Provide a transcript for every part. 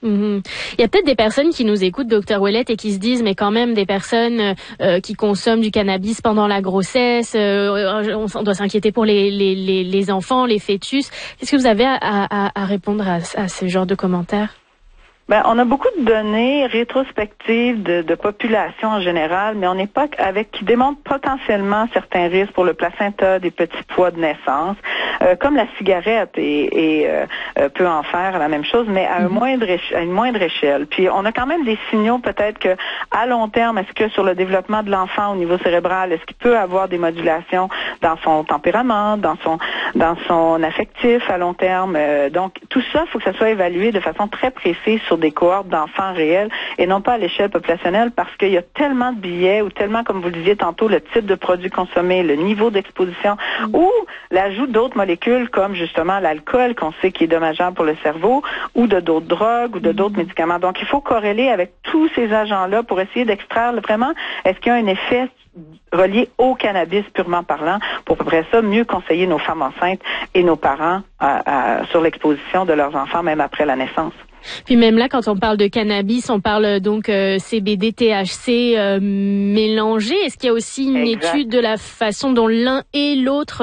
Mhm. Il y a peut-être des personnes qui nous écoutent, Dr Ouellette, et qui se disent, mais quand même, des personnes qui consomment du cannabis pendant la grossesse, on doit s'inquiéter pour les enfants, les fœtus. Qu'est-ce que vous avez à répondre à ce genre de commentaires? Ben, on a beaucoup de données rétrospectives de population en général, mais on n'est pas qui démontrent potentiellement certains risques pour le placenta des petits pois de naissance, comme la cigarette peut en faire la même chose, mais à une moindre échelle. Puis on a quand même des signaux peut-être que à long terme, est-ce que sur le développement de l'enfant au niveau cérébral, est-ce qu'il peut avoir des modulations dans son tempérament, dans son affectif à long terme. Donc tout ça, il faut que ça soit évalué de façon très précise sur des cohortes d'enfants réels et non pas à l'échelle populationnelle parce qu'il y a tellement de billets ou tellement, comme vous le disiez tantôt, le type de produit consommé, le niveau d'exposition ou l'ajout d'autres molécules comme justement l'alcool qu'on sait qui est dommageable pour le cerveau ou de d'autres drogues ou de d'autres médicaments. Donc il faut corréler avec tous ces agents-là pour essayer d'extraire vraiment est-ce qu'il y a un effet relié au cannabis purement parlant pour après ça mieux conseiller nos femmes enceintes et nos parents sur l'exposition de leurs enfants même après la naissance. Puis même là, quand on parle de cannabis, on parle donc CBD, THC mélangés. Est-ce qu'il y a aussi une étude de la façon dont l'un et l'autre,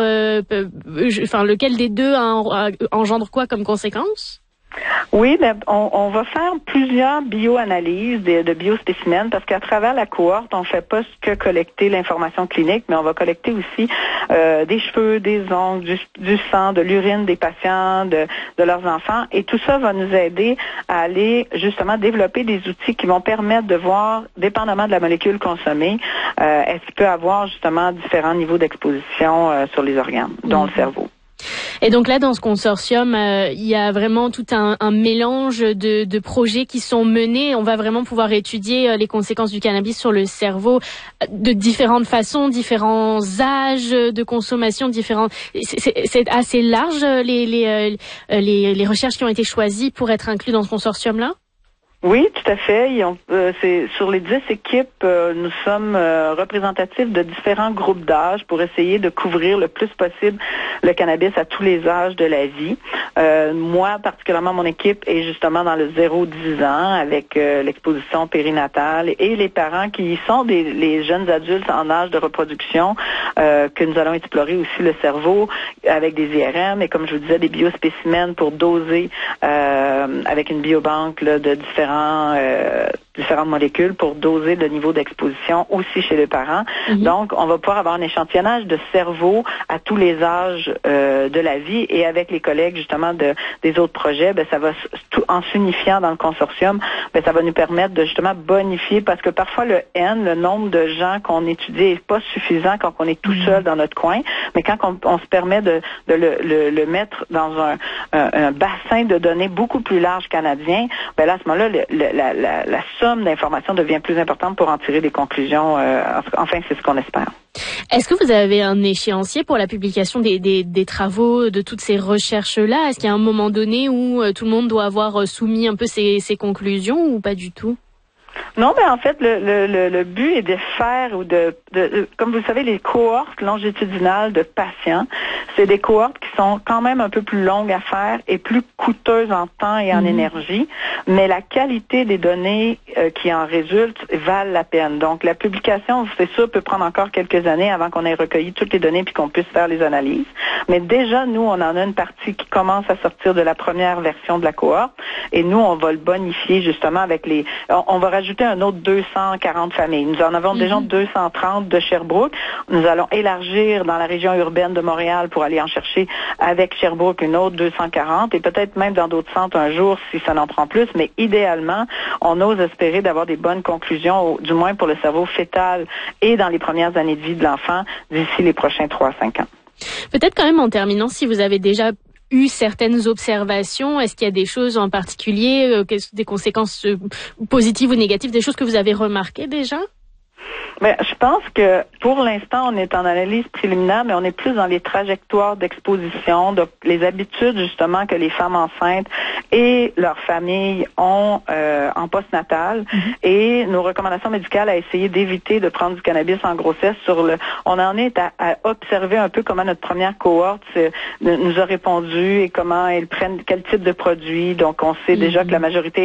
lequel des deux engendre quoi comme conséquence? Oui, ben, on va faire plusieurs bioanalyses de biospécimens parce qu'à travers la cohorte, on ne fait pas que collecter l'information clinique, mais on va collecter aussi des cheveux, des ongles, du sang, de l'urine des patients, de leurs enfants. Et tout ça va nous aider à aller justement développer des outils qui vont permettre de voir, dépendamment de la molécule consommée, est-ce qu'il peut avoir justement différents niveaux d'exposition sur les organes, dont le cerveau. Et donc là, dans ce consortium, il y a vraiment tout un mélange de projets qui sont menés. On va vraiment pouvoir étudier les conséquences du cannabis sur le cerveau de différentes façons, différents âges de consommation, différents. C'est assez large les recherches qui ont été choisies pour être inclus dans ce consortium-là. Oui, tout à fait. C'est sur les 10 équipes, nous sommes représentatifs de différents groupes d'âge pour essayer de couvrir le plus possible le cannabis à tous les âges de la vie. Moi, particulièrement, mon équipe est justement dans le 0-10 ans avec l'exposition périnatale et les parents qui sont les jeunes adultes en âge de reproduction que nous allons explorer aussi le cerveau avec des IRM et comme je vous disais, des biospécimens pour doser avec une biobanque là, de différentes molécules pour doser le niveau d'exposition aussi chez les parents. Donc, on va pouvoir avoir un échantillonnage de cerveau à tous les âges de la vie et avec les collègues justement des autres projets, ça va en s'unifiant dans le consortium, ça va nous permettre de justement bonifier parce que parfois le nombre de gens qu'on étudie est pas suffisant quand on est tout seul dans notre coin, mais quand on se permet de le mettre dans un bassin de données beaucoup plus large canadien, là à ce moment-là la somme d'informations devient plus importante pour en tirer des conclusions. Enfin, c'est ce qu'on espère. Est-ce que vous avez un échéancier pour la publication des travaux, de toutes ces recherches-là? Est-ce qu'il y a un moment donné où tout le monde doit avoir soumis un peu ses conclusions ou pas du tout? Non, en fait, le but est de faire comme vous le savez, les cohortes longitudinales de patients, c'est des cohortes qui sont quand même un peu plus longues à faire et plus coûteuses en temps et en énergie, mais la qualité des données qui en résultent valent la peine. Donc, la publication, c'est sûr, peut prendre encore quelques années avant qu'on ait recueilli toutes les données puis qu'on puisse faire les analyses. Mais déjà, nous, on en a une partie qui commence à sortir de la première version de la cohorte et nous, on va le bonifier justement avec on va rajouter un autre 240 familles. Nous en avons déjà 230 de Sherbrooke. Nous allons élargir dans la région urbaine de Montréal pour aller en chercher avec Sherbrooke une autre 240 et peut-être même dans d'autres centres un jour si ça n'en prend plus. Mais idéalement, on ose espérer d'avoir des bonnes conclusions, du moins pour le cerveau fœtal et dans les premières années de vie de l'enfant d'ici les prochains 3 à 5 ans. Peut-être quand même en terminant, si vous avez déjà eu certaines observations, est-ce qu'il y a des choses en particulier, des conséquences positives ou négatives, des choses que vous avez remarquées déjà? Je pense que pour l'instant, on est en analyse préliminaire, mais on est plus dans les trajectoires d'exposition, donc les habitudes justement que les femmes enceintes et leurs familles ont en postnatal et nos recommandations médicales à essayer d'éviter de prendre du cannabis en grossesse. On en est à observer un peu comment notre première cohorte nous a répondu et comment elles prennent quel type de produit. Donc on sait déjà que la majorité